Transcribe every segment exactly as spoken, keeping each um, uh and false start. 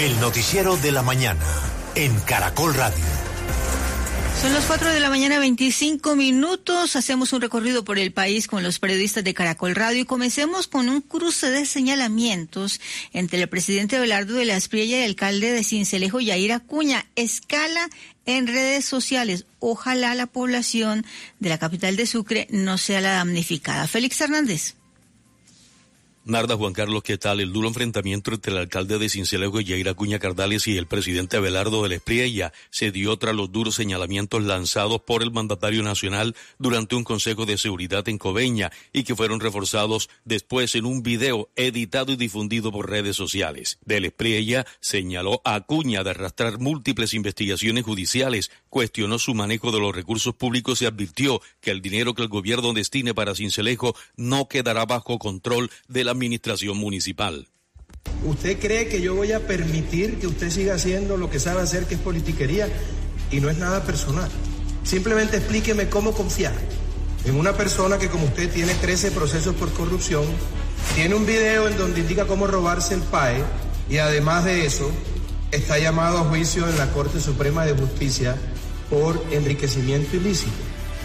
El noticiero de la mañana en Caracol Radio. Son las cuatro de la mañana, veinticinco minutos. Hacemos un recorrido por el país con los periodistas de Caracol Radio y comencemos con un cruce de señalamientos entre el presidente Abelardo de la Espriella y el alcalde de Sincelejo, Yair Acuña. Escala en redes sociales. Ojalá la población de la capital de Sucre no sea la damnificada. Félix Hernández. Narda, Juan Carlos, ¿qué tal? El duro enfrentamiento entre el alcalde de Sincelejo, Yair Acuña Cardales, y el presidente Abelardo de la Espriella se dio tras los duros señalamientos lanzados por el mandatario nacional durante un consejo de seguridad en Coveña y que fueron reforzados después en un video editado y difundido por redes sociales. De la Espriella señaló a Acuña de arrastrar múltiples investigaciones judiciales, cuestionó su manejo de los recursos públicos y advirtió que el dinero que el gobierno destine para Sincelejo no quedará bajo control de la administración municipal. ¿Usted cree que yo voy a permitir que usted siga haciendo lo que sabe hacer, que es politiquería? Y no es nada personal. Simplemente explíqueme cómo confiar en una persona que, como usted, tiene trece procesos por corrupción, tiene un video en donde indica cómo robarse el P A E y además de eso está llamado a juicio en la Corte Suprema de Justicia por enriquecimiento ilícito.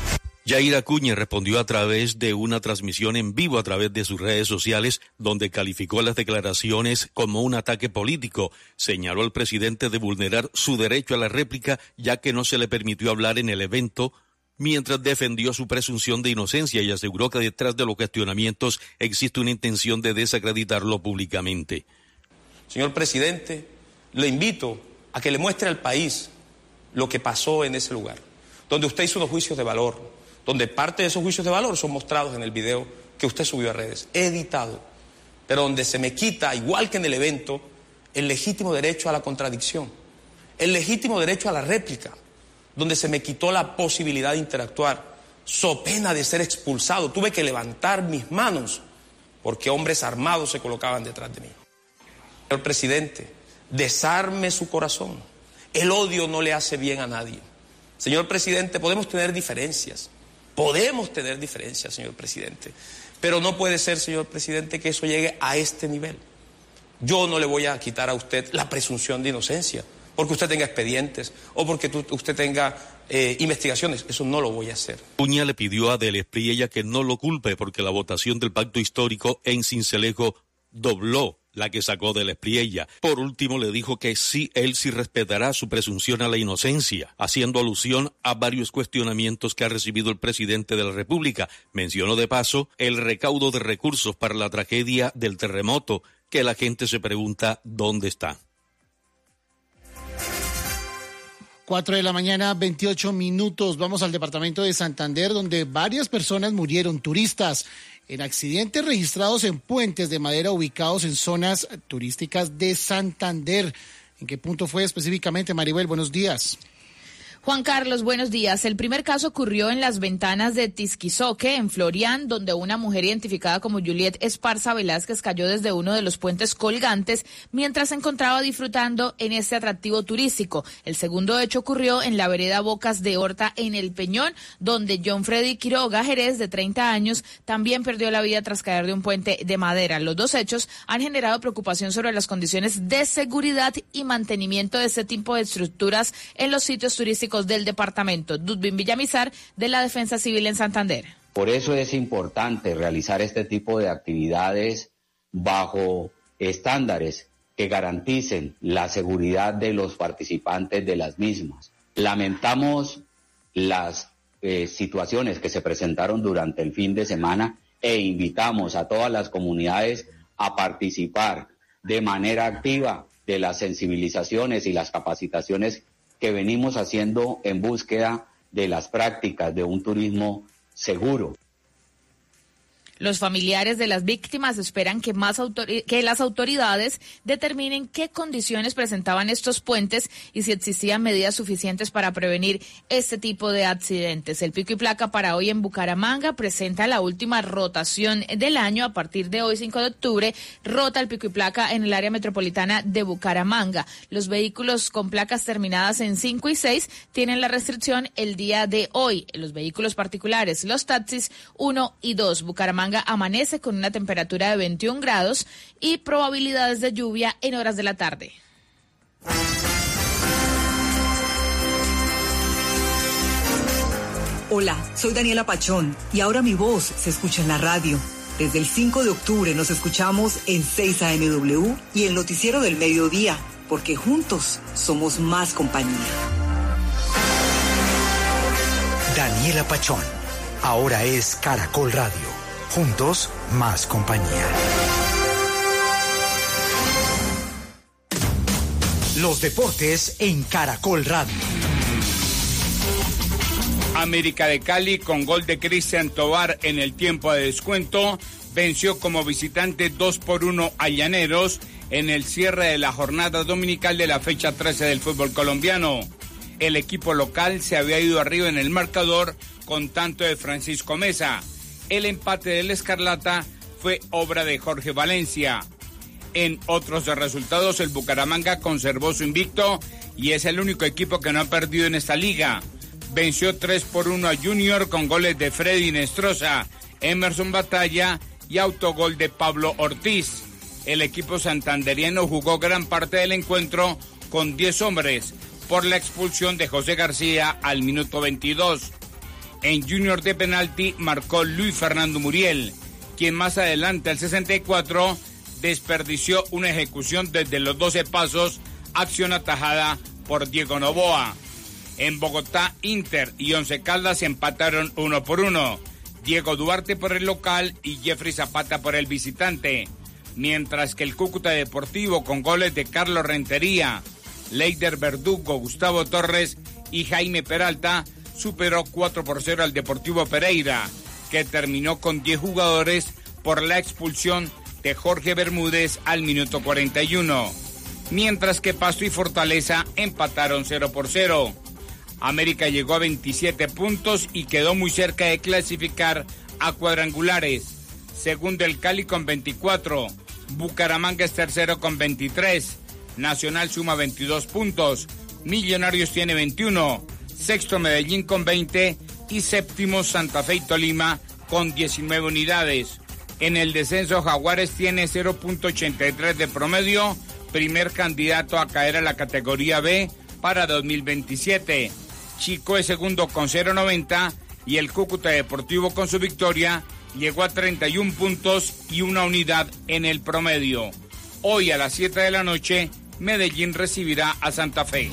Yair Acuña respondió a través de una transmisión en vivo a través de sus redes sociales, donde calificó las declaraciones como un ataque político. Señaló al presidente de vulnerar su derecho a la réplica, ya que no se le permitió hablar en el evento, mientras defendió su presunción de inocencia y aseguró que detrás de los cuestionamientos existe una intención de desacreditarlo públicamente. Señor presidente, le invito a que le muestre al país lo que pasó en ese lugar, donde usted hizo unos juicios de valor, donde parte de esos juicios de valor son mostrados en el video que usted subió a redes, editado, pero donde se me quita, igual que en el evento, el legítimo derecho a la contradicción, el legítimo derecho a la réplica, donde se me quitó la posibilidad de interactuar, so pena de ser expulsado. Tuve que levantar mis manos porque hombres armados se colocaban detrás de mí. Señor presidente, desarme su corazón. El odio no le hace bien a nadie. Señor presidente, podemos tener diferencias. Podemos tener diferencias, señor presidente, pero no puede ser, señor presidente, que eso llegue a este nivel. Yo no le voy a quitar a usted la presunción de inocencia, porque usted tenga expedientes o porque tú, usted tenga eh, investigaciones. Eso no lo voy a hacer. Acuña le pidió a de la Espriella que no lo culpe porque la votación del pacto histórico en Sincelejo dobló la que sacó de la Espriella. Por último, le dijo que sí, él sí respetará su presunción a la inocencia, haciendo alusión a varios cuestionamientos que ha recibido el presidente de la República. Mencionó de paso el recaudo de recursos para la tragedia del terremoto, que la gente se pregunta dónde está. Cuatro de la mañana, veintiocho minutos. Vamos al departamento de Santander, donde varias personas murieron, turistas, en accidentes registrados en puentes de madera ubicados en zonas turísticas de Santander. ¿En qué punto fue específicamente, Maribel? Buenos días. Juan Carlos, buenos días. El primer caso ocurrió en las ventanas de Tisquizoque, en Florián, donde una mujer identificada como Juliet Esparza Velázquez cayó desde uno de los puentes colgantes mientras se encontraba disfrutando en este atractivo turístico. El segundo hecho ocurrió en la vereda Bocas de Horta, en El Peñón, donde John Freddy Quiroga Jerez, de treinta años, también perdió la vida tras caer de un puente de madera. Los dos hechos han generado preocupación sobre las condiciones de seguridad y mantenimiento de este tipo de estructuras en los sitios turísticos del departamento. Dudbin Villamizar, de la Defensa Civil en Santander. Por eso es importante realizar este tipo de actividades bajo estándares que garanticen la seguridad de los participantes de las mismas. Lamentamos las eh, situaciones que se presentaron durante el fin de semana e invitamos a todas las comunidades a participar de manera activa de las sensibilizaciones y las capacitaciones que venimos haciendo en búsqueda de las prácticas de un turismo seguro. Los familiares de las víctimas esperan que, más autori- que las autoridades determinen qué condiciones presentaban estos puentes y si existían medidas suficientes para prevenir este tipo de accidentes. El pico y placa para hoy en Bucaramanga presenta la última rotación del año. A partir de hoy, cinco de octubre, rota el pico y placa en el área metropolitana de Bucaramanga. Los vehículos con placas terminadas en cinco y seis tienen la restricción el día de hoy. Los vehículos particulares, los taxis uno y dos. Bucaramanga amanece con una temperatura de veintiún grados y probabilidades de lluvia en horas de la tarde. Hola, soy Daniela Pachón y ahora mi voz se escucha en la radio. Desde el cinco de octubre nos escuchamos en seis A M W y el noticiero del mediodía, porque juntos somos más compañía. Daniela Pachón, ahora es Caracol Radio. Juntos, más compañía. Los deportes en Caracol Radio. América de Cali, con gol de Cristian Tobar en el tiempo de descuento, venció como visitante dos por uno a Llaneros en el cierre de la jornada dominical de la fecha trece del fútbol colombiano. El equipo local se había ido arriba en el marcador con tanto de Francisco Mesa. El empate del Escarlata fue obra de Jorge Valencia. En otros resultados, el Bucaramanga conservó su invicto y es el único equipo que no ha perdido en esta liga. Venció tres por uno a Junior con goles de Freddy Nestroza, Emerson Batalla y autogol de Pablo Ortiz. El equipo santanderiano jugó gran parte del encuentro con diez hombres por la expulsión de José García al minuto veintidós. En Junior de penalti marcó Luis Fernando Muriel, quien más adelante al sesenta y cuatro desperdició una ejecución desde los doce pasos, acción atajada por Diego Noboa. En Bogotá, Inter y Once Caldas empataron uno por uno. Diego Duarte por el local y Jeffrey Zapata por el visitante. Mientras que el Cúcuta Deportivo, con goles de Carlos Rentería, Leider Verdugo, Gustavo Torres y Jaime Peralta, superó cuatro por cero al Deportivo Pereira, que terminó con diez jugadores por la expulsión de Jorge Bermúdez al minuto cuarenta y uno. Mientras que Pasto y Fortaleza empataron cero por cero. América llegó a veintisiete puntos y quedó muy cerca de clasificar a cuadrangulares. Segundo el Cali con veinticuatro, Bucaramanga es tercero con veintitrés, Nacional suma veintidós puntos, Millonarios tiene veintiuno, sexto Medellín con veinte y séptimo Santa Fe y Tolima con diecinueve unidades. En el descenso Jaguares tiene cero punto ochenta y tres de promedio, primer candidato a caer a la categoría B para dos mil veintisiete. Chico es segundo con cero punto noventa y el Cúcuta Deportivo con su victoria llegó a treinta y uno puntos y una unidad en el promedio. Hoy a las siete de la noche, Medellín recibirá a Santa Fe.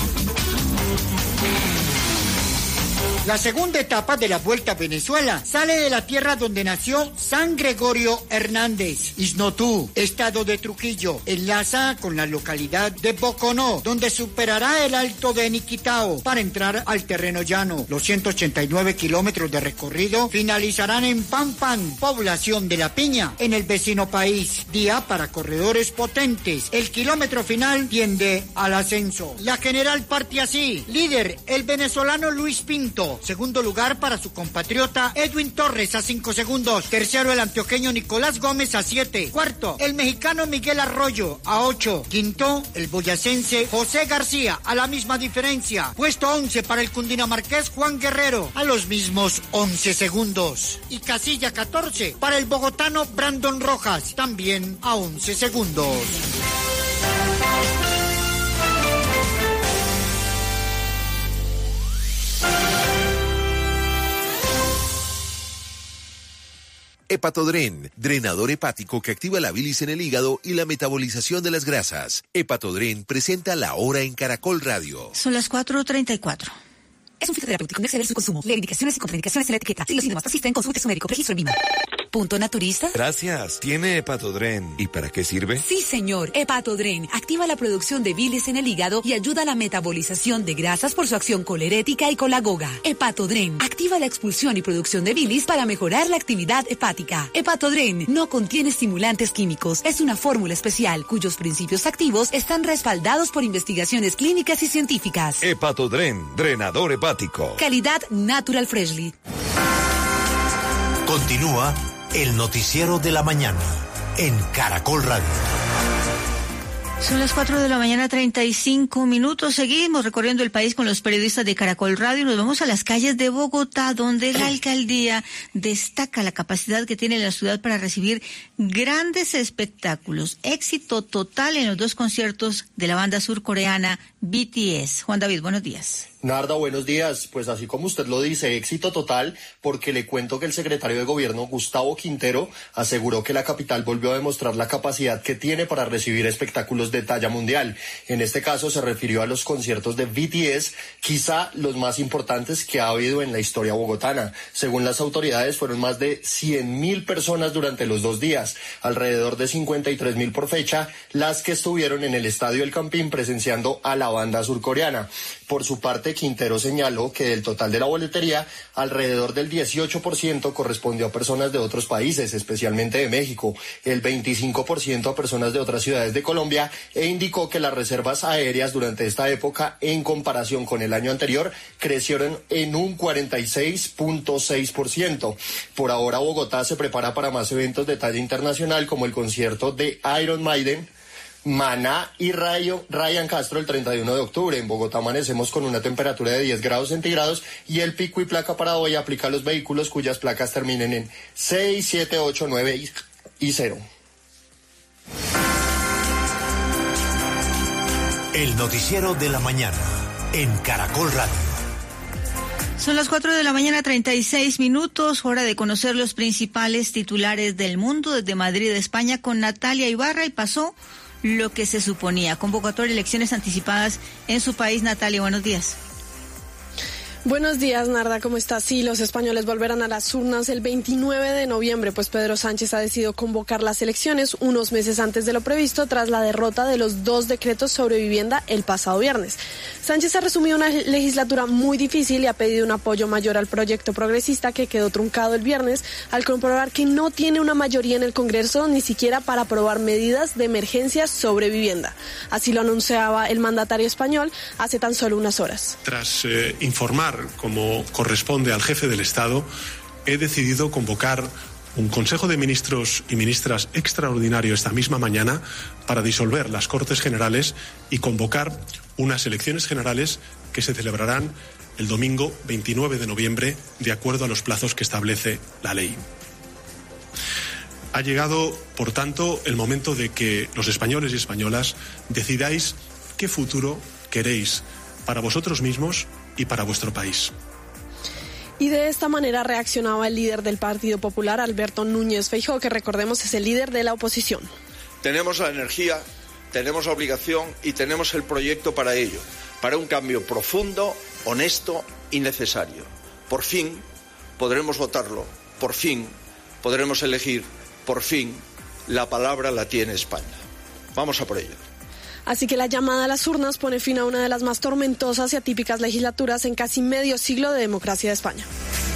La segunda etapa de la Vuelta a Venezuela sale de la tierra donde nació San Gregorio Hernández, Isnotú, estado de Trujillo. Enlaza con la localidad de Boconó, donde superará el alto de Niquitao para entrar al terreno llano. Los ciento ochenta y nueve kilómetros de recorrido finalizarán en Pampan, población de La Piña, en el vecino país. Día para corredores potentes. El kilómetro final tiende al ascenso. La general parte así. Líder, el venezolano Luis Pinto. Segundo lugar para su compatriota Edwin Torres a cinco segundos. Tercero el antioqueño Nicolás Gómez a siete. Cuarto el mexicano Miguel Arroyo a ocho. Quinto el boyacense José García a la misma diferencia. Puesto once para el cundinamarqués Juan Guerrero a los mismos once segundos. Y casilla catorce para el bogotano Brandon Rojas también a once segundos. Hepatodren, drenador hepático que activa la bilis en el hígado y la metabolización de las grasas. Hepatodren presenta La Hora en Caracol Radio. Son las cuatro treinta y cuatro. Es un fitoterapéutico, no exceder su consumo. Leer indicaciones y contraindicaciones en la etiqueta. Si los síntomas persisten, consulte a su médico. Registro en Vima. ¿Punto naturista? Gracias. Tiene Hepatodren. ¿Y para qué sirve? Sí, señor. Hepatodren activa la producción de bilis en el hígado y ayuda a la metabolización de grasas por su acción colerética y colagoga. Hepatodren activa la expulsión y producción de bilis para mejorar la actividad hepática. Hepatodren no contiene estimulantes químicos. Es una fórmula especial cuyos principios activos están respaldados por investigaciones clínicas y científicas. Hepatodren, drenador hepático. Calidad Natural Freshly. Continúa el noticiero de la mañana en Caracol Radio. Son las cuatro de la mañana, treinta y cinco minutos. Seguimos recorriendo el país con los periodistas de Caracol Radio. Nos vamos a las calles de Bogotá, donde la alcaldía destaca la capacidad que tiene la ciudad para recibir grandes espectáculos. Éxito total en los dos conciertos de la banda surcoreana B T S. Juan David, buenos días. Narda, buenos días. Pues así como usted lo dice, éxito total, porque le cuento que el secretario de Gobierno, Gustavo Quintero, aseguró que la capital volvió a demostrar la capacidad que tiene para recibir espectáculos de talla mundial. En este caso se refirió a los conciertos de B T S, quizá los más importantes que ha habido en la historia bogotana. Según las autoridades, fueron más de cien mil personas durante los dos días, alrededor de cincuenta y tres mil por fecha, las que estuvieron en el Estadio El Campín presenciando a la banda surcoreana. Por su parte, Quintero señaló que del total de la boletería, alrededor del dieciocho por ciento correspondió a personas de otros países, especialmente de México, el veinticinco por ciento a personas de otras ciudades de Colombia, e indicó que las reservas aéreas durante esta época, en comparación con el año anterior, crecieron en un cuarenta y seis punto seis por ciento. Por ahora, Bogotá se prepara para más eventos de talla internacional, como el concierto de Iron Maiden, Maná y Rayo, Ryan Castro el treinta y uno de octubre. En Bogotá amanecemos con una temperatura de diez grados centígrados y el pico y placa para hoy aplica a los vehículos cuyas placas terminen en seis, siete, ocho, nueve y cero. El noticiero de la mañana en Caracol Radio. Son las cuatro de la mañana, treinta y seis minutos, hora de conocer los principales titulares del mundo desde Madrid, España, con Natalia Ibarra, y pasó lo que se suponía. Convocatoria de elecciones anticipadas en su país. Natalia, buenos días. Buenos días, Narda, ¿cómo estás? Sí, los españoles volverán a las urnas el veintinueve de noviembre, pues Pedro Sánchez ha decidido convocar las elecciones unos meses antes de lo previsto tras la derrota de los dos decretos sobre vivienda el pasado viernes. Sánchez ha resumido una legislatura muy difícil y ha pedido un apoyo mayor al proyecto progresista, que quedó truncado el viernes al comprobar que no tiene una mayoría en el Congreso ni siquiera para aprobar medidas de emergencia sobre vivienda. Así lo anunciaba el mandatario español hace tan solo unas horas. Tras eh, informar como corresponde al jefe del Estado, he decidido convocar un Consejo de Ministros y Ministras extraordinario esta misma mañana para disolver las Cortes Generales y convocar unas elecciones generales que se celebrarán el domingo veintinueve de noviembre, de acuerdo a los plazos que establece la ley. Ha llegado, por tanto, el momento de que los españoles y españolas decidáis qué futuro queréis para vosotros mismos y para vuestro país. Y de esta manera reaccionaba el líder del Partido Popular, Alberto Núñez Feijóo, que recordemos es el líder de la oposición. Tenemos la energía, tenemos la obligación y tenemos el proyecto para ello, para un cambio profundo, honesto y necesario. Por fin podremos votarlo, por fin podremos elegir, por fin la palabra la tiene España. Vamos a por ello. Así que la llamada a las urnas pone fin a una de las más tormentosas y atípicas legislaturas en casi medio siglo de democracia de España.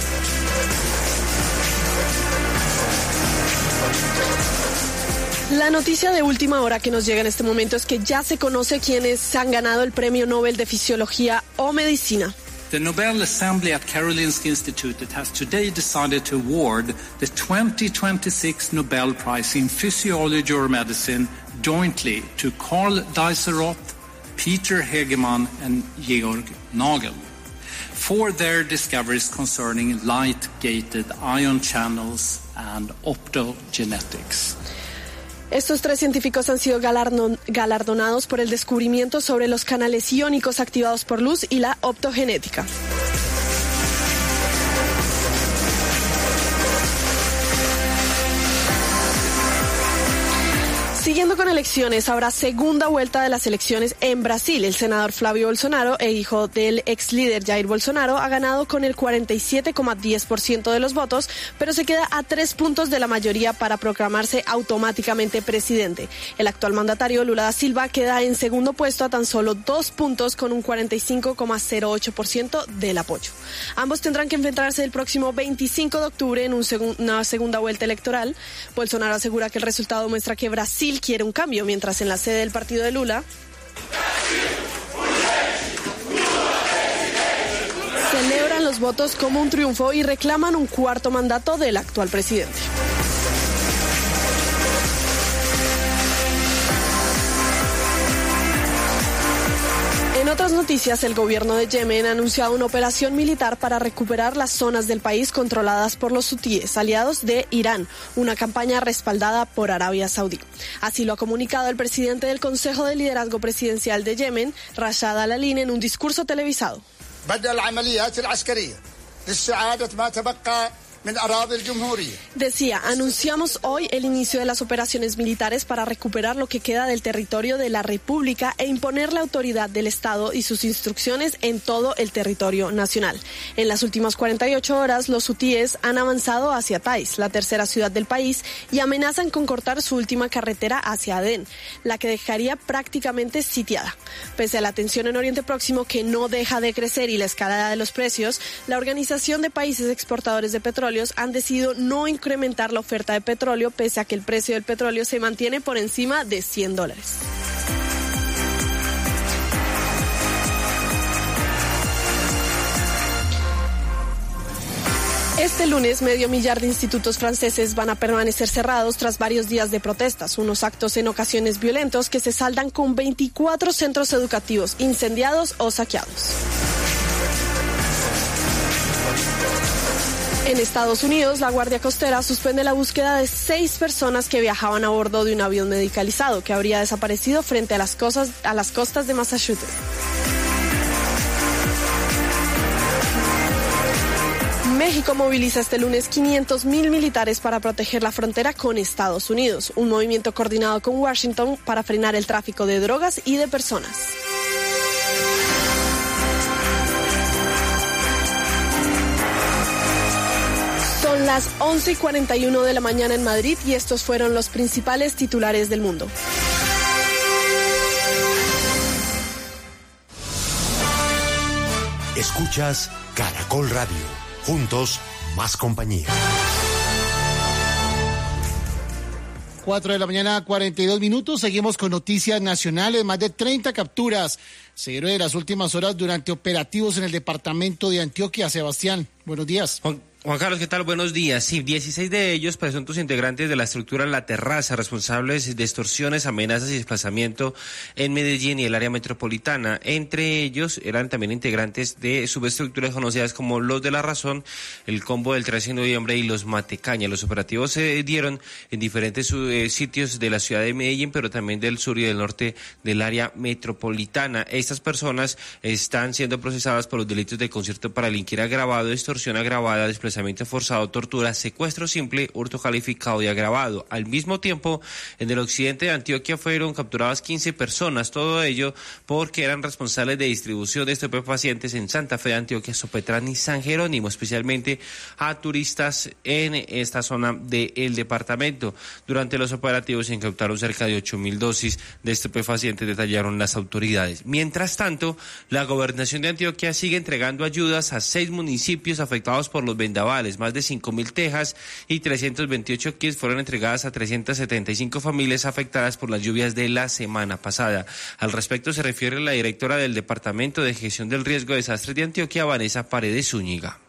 La noticia de última hora que nos llega en este momento es que ya se conoce quiénes han ganado el Premio Nobel de Fisiología o Medicina. The Nobel Assembly at Karolinska Institutet has today decided to award the twenty twenty-six Nobel Prize in Physiology or Medicine jointly to Karl Dieseroth, Peter Hegemann and Georg Nagel for their discoveries concerning light-gated ion channels and optogenetics. Estos tres científicos han sido galardonados por el descubrimiento sobre los canales iónicos activados por luz y la optogenética. Siguiendo con elecciones, habrá segunda vuelta de las elecciones en Brasil. El senador Flavio Bolsonaro, e hijo del ex líder Jair Bolsonaro, ha ganado con el cuarenta y siete coma diez por ciento de los votos, pero se queda a tres puntos de la mayoría para proclamarse automáticamente presidente. El actual mandatario Lula da Silva queda en segundo puesto a tan solo dos puntos con un cuarenta y cinco coma cero ocho por ciento del apoyo. Ambos tendrán que enfrentarse el próximo veinticinco de octubre en un segu- una segunda vuelta electoral. Bolsonaro asegura que el resultado muestra que Brasil quiere un cambio, mientras en la sede del partido de Lula celebran los votos como un triunfo y reclaman un cuarto mandato del actual presidente. En otras noticias, el gobierno de Yemen ha anunciado una operación militar para recuperar las zonas del país controladas por los hutíes, aliados de Irán, una campaña respaldada por Arabia Saudí. Así lo ha comunicado el presidente del Consejo de Liderazgo Presidencial de Yemen, Rashad Al-Ain, en un discurso televisado. بدأ العمليات العسكرية لاستعادة ما تبقى. Decía, anunciamos hoy el inicio de las operaciones militares para recuperar lo que queda del territorio de la República e imponer la autoridad del Estado y sus instrucciones en todo el territorio nacional. En las últimas cuarenta y ocho horas, los hutíes han avanzado hacia Taiz, la tercera ciudad del país, y amenazan con cortar su última carretera hacia Adén, la que dejaría prácticamente sitiada. Pese a la tensión en Oriente Próximo, que no deja de crecer, y la escalada de los precios, la Organización de Países Exportadores de Petróleo han decidido no incrementar la oferta de petróleo, pese a que el precio del petróleo se mantiene por encima de cien dólares. Este lunes, medio millar de institutos franceses van a permanecer cerrados tras varios días de protestas, unos actos en ocasiones violentos que se saldan con veinticuatro centros educativos incendiados o saqueados. En Estados Unidos, la Guardia Costera suspende la búsqueda de seis personas que viajaban a bordo de un avión medicalizado que habría desaparecido frente a las, cosas, a las costas de Massachusetts. México moviliza este lunes quinientos mil militares para proteger la frontera con Estados Unidos, un movimiento coordinado con Washington para frenar el tráfico de drogas y de personas. Son las once y cuarenta y uno de la mañana en Madrid y estos fueron los principales titulares del mundo. Escuchas Caracol Radio. Juntos, más compañía. cuatro de la mañana, cuarenta y dos minutos. Seguimos con noticias nacionales. Más de treinta capturas se dieron en las últimas horas durante operativos en el departamento de Antioquia. Sebastián, buenos días. Juan, Juan Carlos, ¿qué tal? Buenos días. Sí, dieciséis de ellos presuntos integrantes de la estructura La Terraza, responsables de extorsiones, amenazas y desplazamiento en Medellín y el área metropolitana. Entre ellos eran también integrantes de subestructuras conocidas como Los de la Razón, el Combo del trece de noviembre y Los Matecaña. Los operativos se dieron en diferentes eh, sitios de la ciudad de Medellín, pero también del sur y del norte del área metropolitana. Estas personas están siendo procesadas por los delitos de concierto para delinquir agravado, extorsión agravada, desplazamiento forzado, tortura, secuestro simple, hurto calificado y agravado. Al mismo tiempo, en el occidente de Antioquia fueron capturadas quince personas, todo ello porque eran responsables de distribución de estupefacientes en Santa Fe de Antioquia, Sopetrán y San Jerónimo, especialmente a turistas en esta zona del departamento. Durante los operativos se incautaron cerca de ocho mil dosis de estupefacientes, detallaron las autoridades. Mientras tanto, la gobernación de Antioquia sigue entregando ayudas a seis municipios afectados por los vendavales. Más de cinco mil tejas y trescientos veintiocho kits fueron entregadas a trescientas setenta y cinco familias afectadas por las lluvias de la semana pasada. Al respecto se refiere la directora del Departamento de Gestión del Riesgo de Desastres de Antioquia, Vanessa Paredes Zúñiga.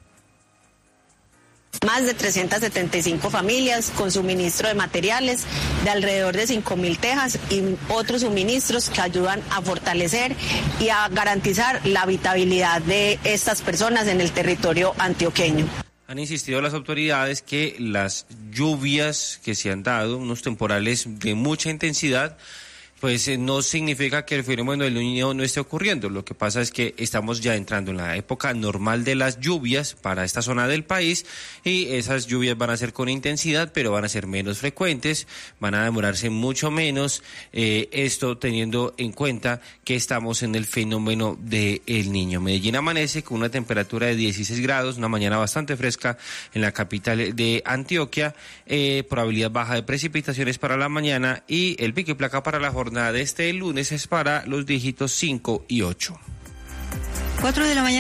Más de trescientas setenta y cinco familias con suministro de materiales de alrededor de cinco mil tejas y otros suministros que ayudan a fortalecer y a garantizar la habitabilidad de estas personas en el territorio antioqueño. Han insistido las autoridades que las lluvias que se han dado, unos temporales de mucha intensidad, pues eh, no significa que el fenómeno del Niño no esté ocurriendo. Lo que pasa es que estamos ya entrando en la época normal de las lluvias para esta zona del país y esas lluvias van a ser con intensidad, pero van a ser menos frecuentes, van a demorarse mucho menos, eh, esto teniendo en cuenta que estamos en el fenómeno del Niño. Medellín amanece con una temperatura de dieciséis grados, una mañana bastante fresca en la capital de Antioquia, eh, probabilidad baja de precipitaciones para la mañana y el pico y placa para la jornada de este lunes es para los dígitos cinco y ocho. cuatro de la mañana.